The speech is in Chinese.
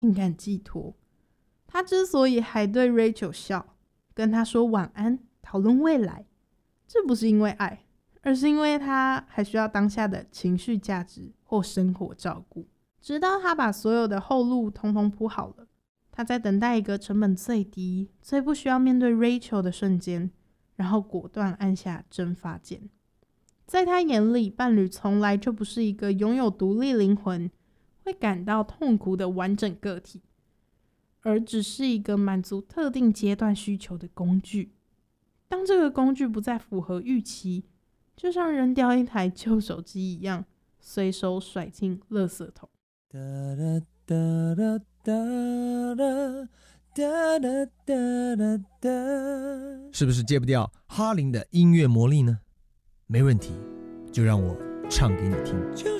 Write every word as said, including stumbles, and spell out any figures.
情感寄托。他之所以还对 Rachel 笑，跟他说晚安，讨论未来，这不是因为爱，而是因为他还需要当下的情绪价值或生活照顾。直到他把所有的后路通通铺好了，他在等待一个成本最低、最不需要面对 Rachel 的瞬间，然后果断按下蒸发键。在他眼里，伴侣从来就不是一个拥有独立灵魂、会感到痛苦的完整个体，而只是一个满足特定阶段需求的工具。当这个工具不再符合预期，就像扔掉一台旧手机一样，随手甩进垃圾桶。哒哒哒哒哒哒哒哒哒哒， 是不是戒不掉哈林的音乐魔力呢？没问题，就让我唱给你听。